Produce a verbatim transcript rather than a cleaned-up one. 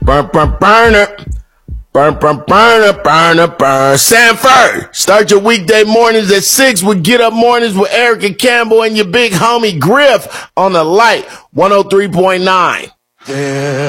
Burn, burn, burn it. Burn, burn, burn it, burn it, burn. Sanford, start your weekday mornings at six with Get Up Mornings with Erica Campbell and your big homie Griff on the Light one oh three point nine. Yeah.